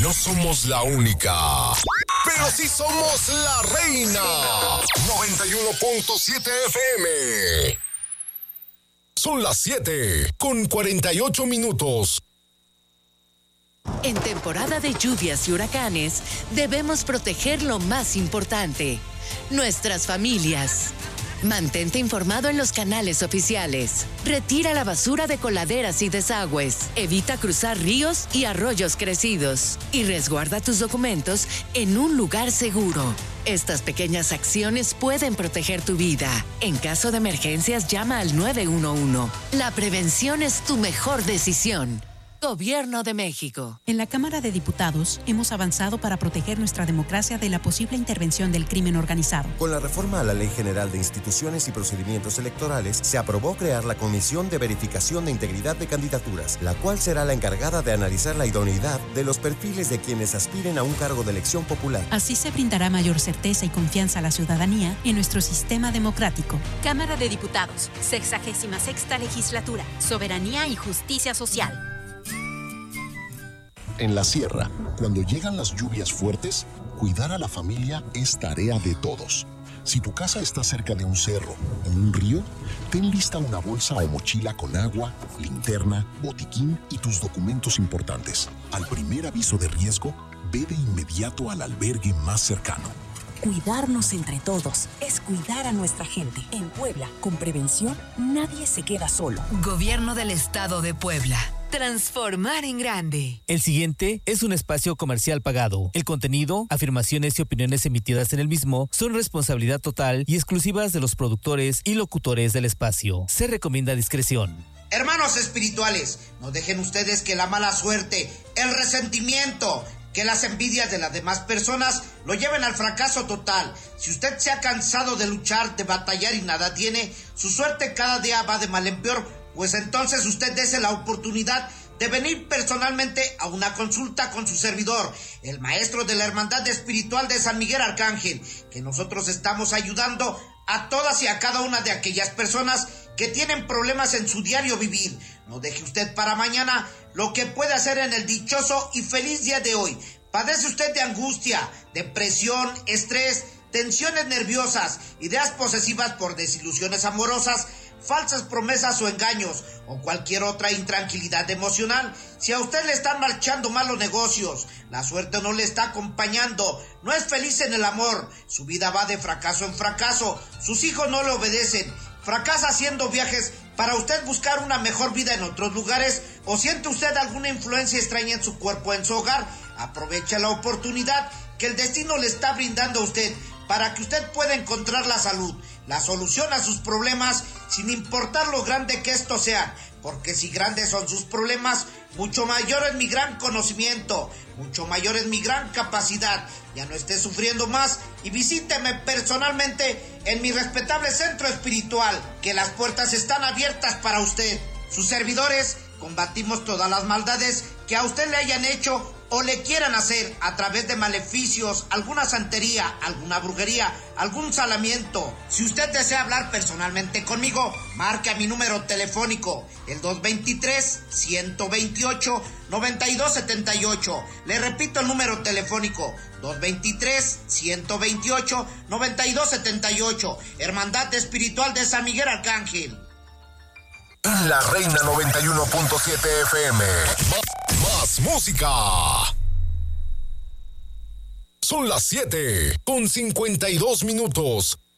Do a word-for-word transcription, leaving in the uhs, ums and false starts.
No somos la única, pero sí somos la reina. noventa y uno punto siete F M. Son las siete con cuarenta y ocho minutos. En temporada de lluvias y huracanes, debemos proteger lo más importante, nuestras familias. Mantente informado en los canales oficiales. Retira la basura de coladeras y desagües. Evita cruzar ríos y arroyos crecidos. Y resguarda tus documentos en un lugar seguro. Estas pequeñas acciones pueden proteger tu vida. En caso de emergencias, llama al nueve uno uno. La prevención es tu mejor decisión. Gobierno de México. En la Cámara de Diputados hemos avanzado para proteger nuestra democracia de la posible intervención del crimen organizado. Con la reforma a la Ley General de Instituciones y Procedimientos Electorales, se aprobó crear la Comisión de Verificación de Integridad de Candidaturas, la cual será la encargada de analizar la idoneidad de los perfiles de quienes aspiren a un cargo de elección popular. Así se brindará mayor certeza y confianza a la ciudadanía en nuestro sistema democrático. Cámara de Diputados, sexagésima sexta legislatura, soberanía y justicia social. En la sierra, cuando llegan las lluvias fuertes, cuidar a la familia es tarea de todos. Si tu casa está cerca de un cerro o un río, ten lista una bolsa o mochila con agua, linterna, botiquín y tus documentos importantes. Al primer aviso de riesgo, ve de inmediato al albergue más cercano. Cuidarnos entre todos es cuidar a nuestra gente. En Puebla, con prevención, nadie se queda solo. Gobierno del Estado de Puebla. Transformar en grande. El siguiente es un espacio comercial pagado. El contenido, afirmaciones y opiniones emitidas en el mismo son responsabilidad total y exclusivas de los productores y locutores del espacio. Se recomienda discreción. Hermanos espirituales, no dejen ustedes que la mala suerte, el resentimiento, que las envidias de las demás personas lo lleven al fracaso total. Si usted se ha cansado de luchar, de batallar y nada tiene, su suerte cada día va de mal en peor, pues entonces usted dése la oportunidad de venir personalmente a una consulta con su servidor, el maestro de la Hermandad Espiritual de San Miguel Arcángel, que nosotros estamos ayudando a todas y a cada una de aquellas personas que tienen problemas en su diario vivir. No deje usted para mañana lo que puede hacer en el dichoso y feliz día de hoy. ¿Padece usted de angustia, depresión, estrés, tensiones nerviosas, ideas posesivas por desilusiones amorosas, falsas promesas o engaños, o cualquier otra intranquilidad emocional? Si a usted le están marchando mal los negocios, la suerte no le está acompañando, no es feliz en el amor, su vida va de fracaso en fracaso, sus hijos no le obedecen, fracasa haciendo viajes para usted buscar una mejor vida en otros lugares, o siente usted alguna influencia extraña en su cuerpo, en su hogar, aproveche la oportunidad que el destino le está brindando a usted para que usted pueda encontrar la salud, la solución a sus problemas, sin importar lo grande que estos sean, porque si grandes son sus problemas, mucho mayor es mi gran conocimiento, mucho mayor es mi gran capacidad. Ya no esté sufriendo más y visíteme personalmente en mi respetable centro espiritual, que las puertas están abiertas para usted. Sus servidores combatimos todas las maldades que a usted le hayan hecho o le quieran hacer a través de maleficios, alguna santería, alguna brujería, algún salamiento. Si usted desea hablar personalmente conmigo, marque a mi número telefónico, el dos dos tres, uno dos ocho, nueve dos siete ocho. Le repito el número telefónico, dos dos tres, uno dos ocho, nueve dos siete ocho. Hermandad Espiritual de San Miguel Arcángel. En la Reina noventa y uno punto siete F M. Más música. Son las siete con cincuenta y dos minutos.